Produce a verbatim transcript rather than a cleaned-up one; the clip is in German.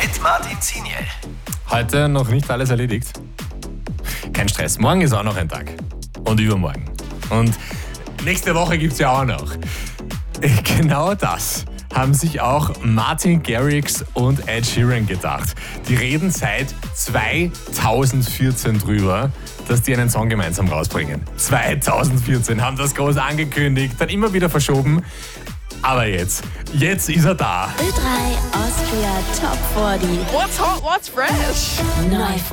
mit Martin Ziniel. Heute noch nicht alles erledigt. Kein Stress, morgen ist auch noch ein Tag. Und übermorgen. Und nächste Woche gibt es ja auch noch. Genau das haben sich auch Martin Garrix und Ed Sheeran gedacht. Die reden seit zweitausendvierzehn drüber, dass die einen Song gemeinsam rausbringen. zweitausendvierzehn haben das groß angekündigt, dann immer wieder verschoben. Aber jetzt, jetzt ist er da. Ö drei Austria Top vierzig. What's hot, what's fresh? Neu